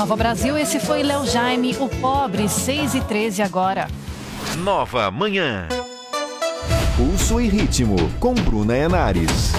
Nova Brasil, esse foi Léo Jaime, o pobre, 6h13 agora. Nova Manhã. Pulso e ritmo, com Bruna Henares.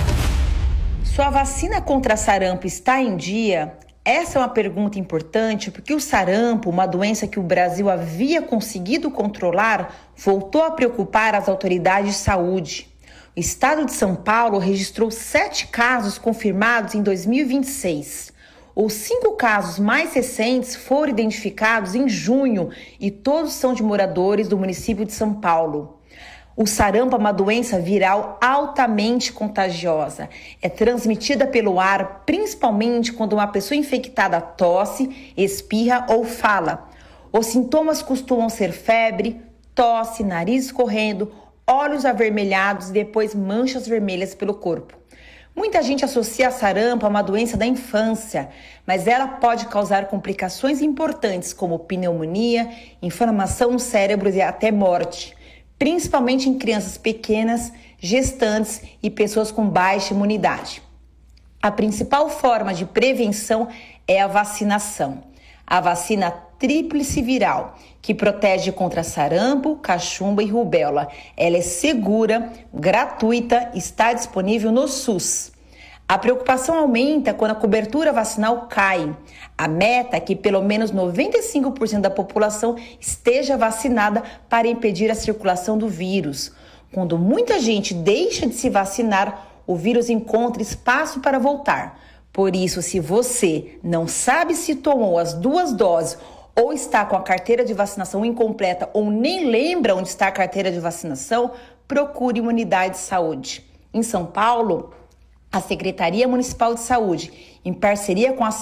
Sua vacina contra sarampo está em dia? Essa é uma pergunta importante porque o sarampo, uma doença que o Brasil havia conseguido controlar, voltou a preocupar as autoridades de saúde. O estado de São Paulo registrou 7 casos confirmados em 2026. Os 5 casos mais recentes foram identificados em junho e todos são de moradores do município de São Paulo. O sarampo é uma doença viral altamente contagiosa. É transmitida pelo ar, principalmente quando uma pessoa infectada tosse, espirra ou fala. Os sintomas costumam ser febre, tosse, nariz escorrendo, olhos avermelhados e depois manchas vermelhas pelo corpo. Muita gente associa a sarampo a uma doença da infância, mas ela pode causar complicações importantes como pneumonia, inflamação no cérebro e até morte, principalmente em crianças pequenas, gestantes e pessoas com baixa imunidade. A principal forma de prevenção é a vacinação. A vacina tríplice viral, que protege contra sarampo, cachumba e rubéola. Ela é segura, gratuita, está disponível no SUS. A preocupação aumenta quando a cobertura vacinal cai. A meta é que pelo menos 95% da população esteja vacinada para impedir a circulação do vírus. Quando muita gente deixa de se vacinar, o vírus encontra espaço para voltar. Por isso, se você não sabe se tomou as 2 doses ou está com a carteira de vacinação incompleta ou nem lembra onde está a carteira de vacinação, procure uma unidade de saúde. Em São Paulo, a Secretaria Municipal de Saúde, em parceria com a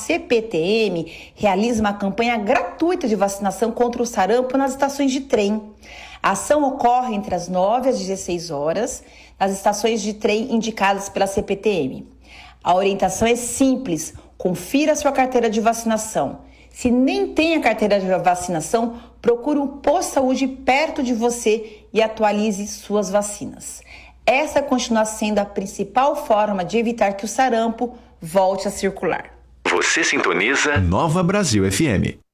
CPTM, realiza uma campanha gratuita de vacinação contra o sarampo nas estações de trem. A ação ocorre entre as 9 às 16 horas, nas estações de trem indicadas pela CPTM. A orientação é simples, confira a sua carteira de vacinação. Se nem tem a carteira de vacinação, procure um posto de saúde perto de você e atualize suas vacinas. Essa continua sendo a principal forma de evitar que o sarampo volte a circular. Você sintoniza Nova Brasil FM.